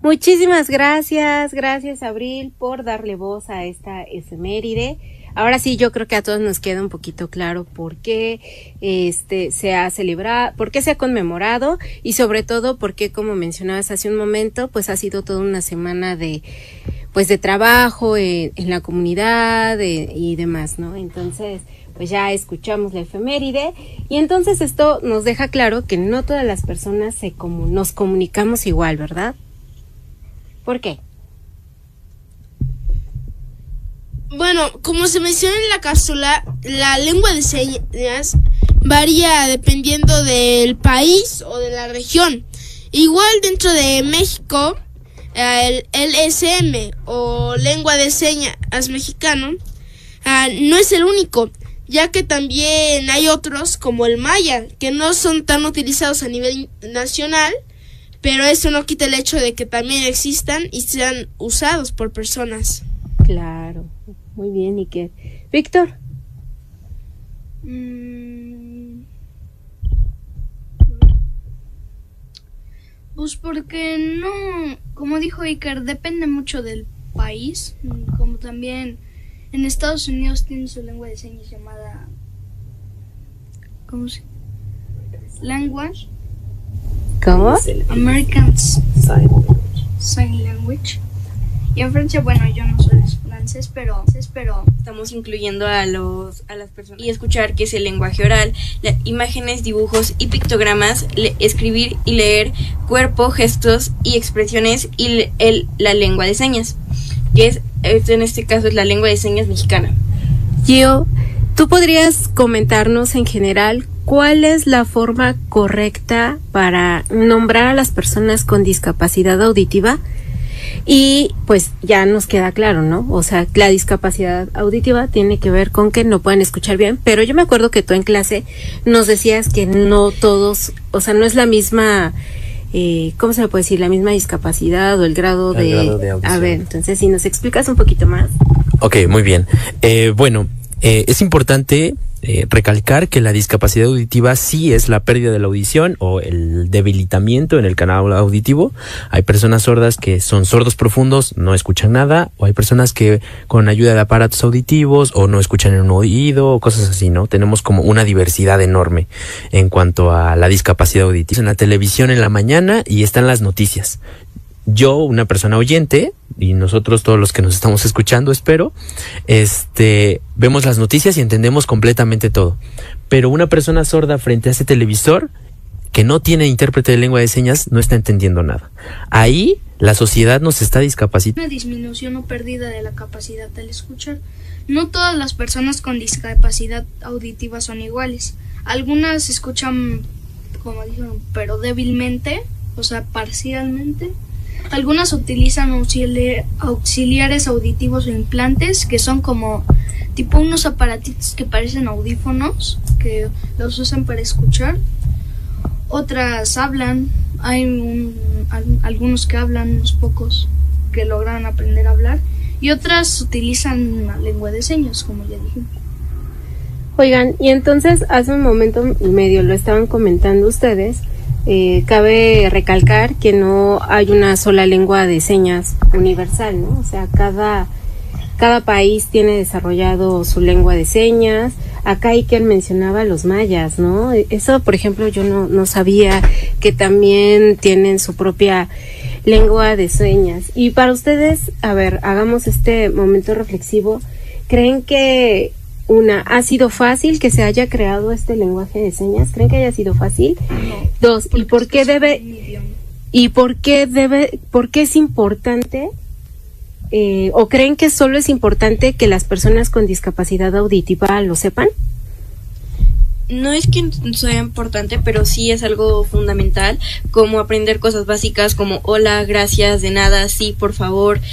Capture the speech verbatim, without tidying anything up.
Muchísimas gracias, gracias Abril por darle voz a esta efeméride. Ahora sí, yo creo que a todos nos queda un poquito claro por qué este se ha celebrado, por qué se ha conmemorado y sobre todo por qué, como mencionabas hace un momento, pues ha sido toda una semana de pues de trabajo en, en la comunidad de, y demás, ¿no? Entonces, pues ya escuchamos la efeméride y entonces esto nos deja claro que no todas las personas se comu- nos comunicamos igual, ¿verdad? ¿Por qué? Bueno, como se menciona en la cápsula, la lengua de señas varía dependiendo del país o de la región. Igual dentro de México, el L S M o lengua de señas mexicano uh, no es el único, ya que también hay otros como el maya, que no son tan utilizados a nivel nacional, pero eso no quita el hecho de que también existan y sean usados por personas. Claro, muy bien, ¿y qué? Víctor. Mm, pues porque no, como dijo Iker, depende mucho del país, como también en Estados Unidos tienen su lengua de señas llamada, ¿cómo se? Language. ¿Cómo? American Sign Language. Y en Francia, bueno, yo no soy francés, pero, pero estamos incluyendo a los a las personas y escuchar qué es el lenguaje oral, la, imágenes, dibujos y pictogramas, le, escribir y leer, cuerpo, gestos y expresiones y le, el, la lengua de señas, que es en este caso es la lengua de señas mexicana. Gio, ¿tú podrías comentarnos en general cuál es la forma correcta para nombrar a las personas con discapacidad auditiva? Y pues ya nos queda claro, ¿no? O sea, la discapacidad auditiva tiene que ver con que no puedan escuchar bien, pero yo me acuerdo que tú en clase nos decías que no todos, o sea, no es la misma, eh, ¿cómo se le puede decir? La misma discapacidad o el grado, el de, grado de audición. A ver, entonces si nos explicas un poquito más. Ok, muy bien. Eh, bueno, eh, es importante Eh, recalcar que la discapacidad auditiva sí es la pérdida de la audición o el debilitamiento en el canal auditivo. Hay personas sordas que son sordos profundos, no escuchan nada, o hay personas que con ayuda de aparatos auditivos o no escuchan en un oído o cosas así, ¿no? Tenemos como una diversidad enorme en cuanto a la discapacidad auditiva. En la televisión en la mañana y están las noticias. Yo, una persona oyente, y nosotros todos los que nos estamos escuchando, espero, este, vemos las noticias y entendemos completamente todo. Pero una persona sorda frente a ese televisor, que no tiene intérprete de lengua de señas, no está entendiendo nada. Ahí, la sociedad nos está discapacitando. Una disminución o pérdida de la capacidad al escuchar. No todas las personas con discapacidad auditiva son iguales. Algunas escuchan, como dijeron, pero débilmente, o sea, parcialmente. Algunas utilizan auxili- auxiliares auditivos o implantes, que son como tipo unos aparatitos que parecen audífonos, que los usan para escuchar. Otras hablan, hay un, al- algunos que hablan, unos pocos que logran aprender a hablar, y otras utilizan la lengua de señas, como ya dijimos. Oigan, y entonces hace un momento medio lo estaban comentando ustedes. Eh, cabe recalcar que no hay una sola lengua de señas universal, ¿no? O sea, cada, cada país tiene desarrollado su lengua de señas. Acá Iker mencionaba los mayas, ¿no? Eso, por ejemplo, yo no, no sabía que también tienen su propia lengua de señas. Y para ustedes, a ver, hagamos este momento reflexivo. ¿Creen que Una, ¿ha sido fácil que se haya creado este lenguaje de señas? ¿Creen que haya sido fácil? No. Dos, ¿y por qué debe, y por qué debe, por qué es importante, eh, o creen que solo es importante que las personas con discapacidad auditiva lo sepan? No es que sea importante, pero sí es algo fundamental, como aprender cosas básicas como hola, gracias, de nada, sí, por favor.